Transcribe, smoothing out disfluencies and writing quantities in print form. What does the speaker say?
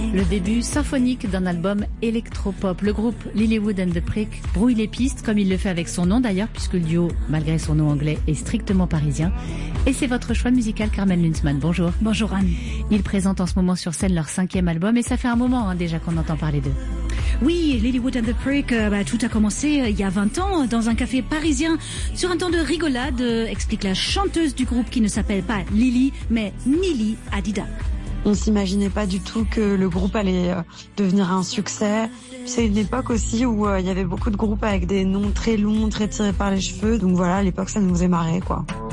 Le début symphonique d'un album électropop. Le groupe Lilywood and the Prick brouille les pistes, comme il le fait avec son nom d'ailleurs, puisque le duo, malgré son nom anglais, est strictement parisien. Et c'est votre choix musical, Carmen Lunzmann. Bonjour. Bonjour Anne. Ils présentent en ce moment sur scène leur 5e album et ça fait un moment déjà qu'on entend parler d'eux. Oui, Lilywood and the Prick, tout a commencé il y a 20 ans dans un café parisien sur un temps de rigolade, explique la chanteuse du groupe qui ne s'appelle pas Lily, mais Nili Hadida. On s'imaginait pas du tout que le groupe allait devenir un succès. C'est une époque aussi où il y avait beaucoup de groupes avec des noms très longs, très tirés par les cheveux. Donc voilà, à l'époque, ça nous faisait marrer, quoi.